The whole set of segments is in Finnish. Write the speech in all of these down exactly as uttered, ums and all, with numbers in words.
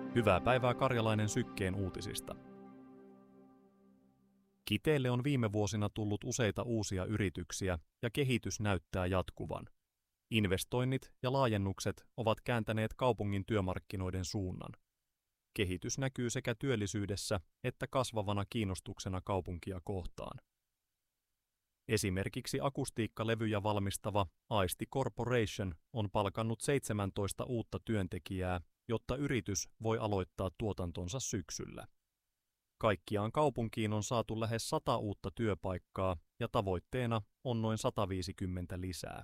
Hyvää päivää Karjalainen Sykkeen uutisista. Kiteelle on viime vuosina tullut useita uusia yrityksiä ja kehitys näyttää jatkuvan. Investoinnit ja laajennukset ovat kääntäneet kaupungin työmarkkinoiden suunnan. Kehitys näkyy sekä työllisyydessä että kasvavana kiinnostuksena kaupunkia kohtaan. Esimerkiksi akustiikkalevyjä valmistava Aisti Corporation on palkannut seitsemäntoista uutta työntekijää, jotta yritys voi aloittaa tuotantonsa syksyllä. Kaikkiaan kaupunkiin on saatu lähes sata uutta työpaikkaa ja tavoitteena on noin sata viisikymmentä lisää.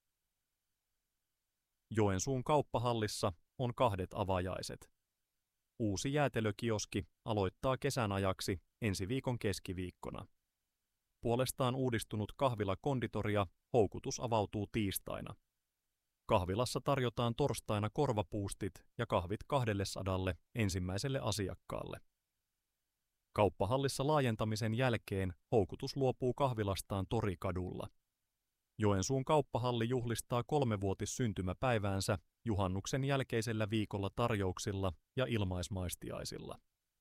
Joensuun kauppahallissa on kahdet avajaiset. Uusi jäätelökioski aloittaa kesän ajaksi ensi viikon keskiviikkona. Puolestaan uudistunut kahvila Konditoria houkutus avautuu tiistaina. Kahvilassa tarjotaan torstaina korvapuustit ja kahvit kahdelle sadalle ensimmäiselle asiakkaalle. Kauppahallissa laajentamisen jälkeen houkutus luopuu kahvilastaan Torikadulla. Joensuun kauppahalli juhlistaa kolmevuotis syntymäpäiväänsä juhannuksen jälkeisellä viikolla tarjouksilla ja ilmaismaistiaisilla.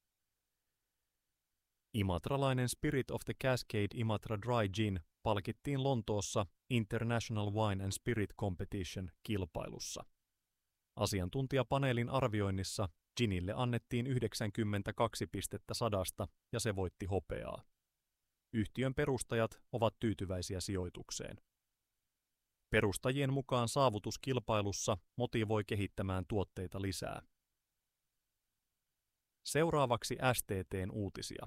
Imatralainen Spirit of the Cascade Imatra Dry Gin palkittiin Lontoossa International Wine and Spirit Competition -kilpailussa. Asiantuntijapaneelin arvioinnissa ginille annettiin yhdeksänkymmentäkaksi pistettä sadasta ja se voitti hopeaa. Yhtiön perustajat ovat tyytyväisiä sijoitukseen. Perustajien mukaan saavutus kilpailussa motivoi kehittämään tuotteita lisää. Seuraavaksi S T T:n uutisia.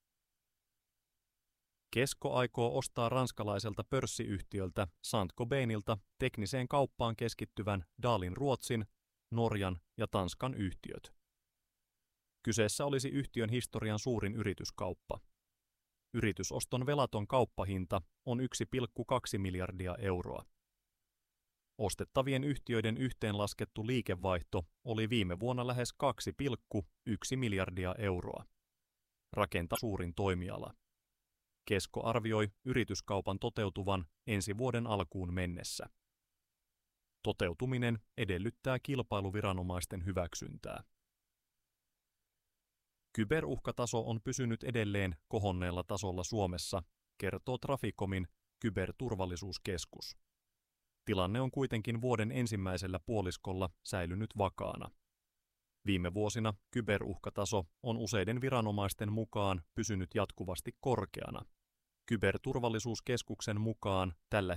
Kesko aikoo ostaa ranskalaiselta pörssiyhtiöltä Saint-Gobainilta tekniseen kauppaan keskittyvän Dahlin Ruotsin, Norjan ja Tanskan yhtiöt. Kyseessä olisi yhtiön historian suurin yrityskauppa. Yritysoston velaton kauppahinta on yksi pilkku kaksi miljardia euroa. Ostettavien yhtiöiden yhteenlaskettu liikevaihto oli viime vuonna lähes kaksi pilkku yksi miljardia euroa. Rakenta suurin toimiala. Kesko arvioi yrityskaupan toteutuvan ensi vuoden alkuun mennessä. Toteutuminen edellyttää kilpailuviranomaisten hyväksyntää. Kyberuhkataso on pysynyt edelleen kohonneella tasolla Suomessa, kertoo Traficomin kyberturvallisuuskeskus. Tilanne on kuitenkin vuoden ensimmäisellä puoliskolla säilynyt vakaana. Viime vuosina kyberuhkataso on useiden viranomaisten mukaan pysynyt jatkuvasti korkeana. Kyberturvallisuuskeskuksen mukaan tällä